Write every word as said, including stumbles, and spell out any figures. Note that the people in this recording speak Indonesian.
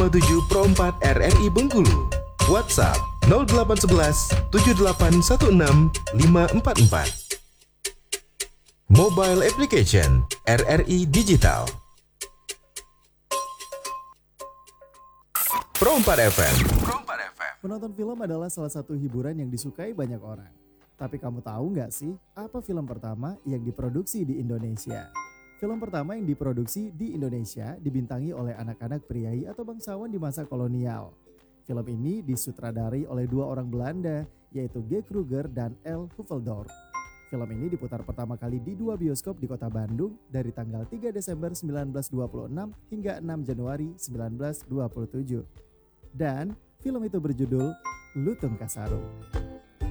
lima tujuh Pro empat R R I Bengkulu. WhatsApp nol delapan satu satu tujuh delapan satu enam lima empat empat. Mobile Application R R I Digital. Pro empat F M. Pro empat F M. Menonton film adalah salah satu hiburan yang disukai banyak orang. Tapi kamu tahu nggak sih apa film pertama yang diproduksi di Indonesia? Film pertama yang diproduksi di Indonesia dibintangi oleh anak-anak priai atau bangsawan di masa kolonial. Film ini disutradari oleh dua orang Belanda, yaitu G. Kruger dan L. Hoeveldorp. Film ini diputar pertama kali di dua bioskop di kota Bandung dari tanggal tiga Desember seribu sembilan ratus dua puluh enam hingga enam Januari seribu sembilan ratus dua puluh tujuh. Dan film itu berjudul Lutung Kasarung.